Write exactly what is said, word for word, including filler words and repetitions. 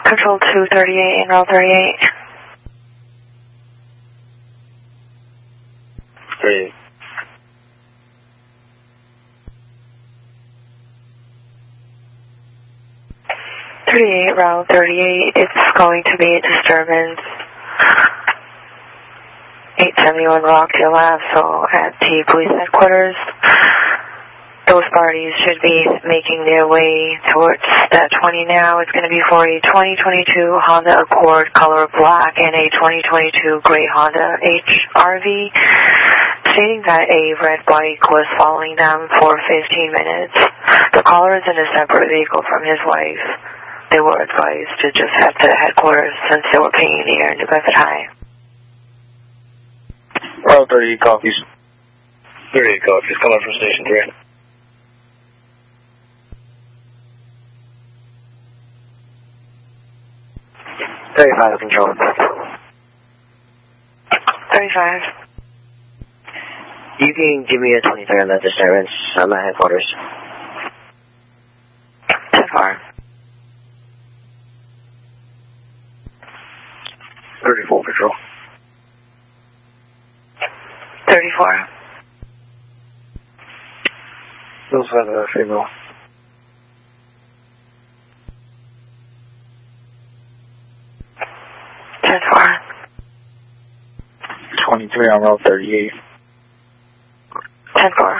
Control two thirty-eight in route thirty-eight. thirty-eight. thirty-eight, route thirty-eight, it's going to be a disturbance. eight seventy-one Rockdale Ave, so at T Police Headquarters. Those parties should be making their way towards that twenty now. It's going to be for a twenty twenty-two Honda Accord color black and a twenty twenty-two gray Honda H R V, stating that a red bike was following them for fifteen minutes. The caller is in a separate vehicle from his wife. They were advised to just head to the headquarters since they were pinging the air in New Bedford High. Route thirty-eight copies. thirty-eight copies, coming from Station three. thirty-five, control. thirty-five. You can give me a twenty-three on that disturbance. I'm at headquarters. ten four. thirty-four, control. thirty-four. Those are the female. ten four. twenty-three on route thirty-eight. ten four.